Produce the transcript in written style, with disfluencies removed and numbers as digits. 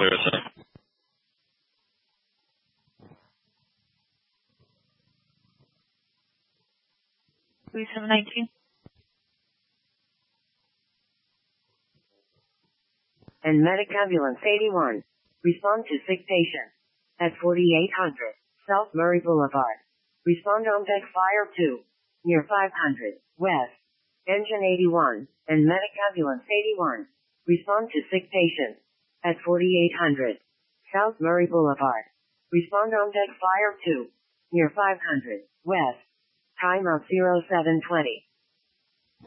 clear us up. 3719. And Medic Ambulance 81. Respond to sick patient. At 4800 South Murray Boulevard. Respond on deck fire 2. Near 500 West. Engine 81. And Medic Ambulance 81. Respond to sick patient. At 4800 South Murray Boulevard. Respond on deck fire 2. Near 500 West. Timeout 0720.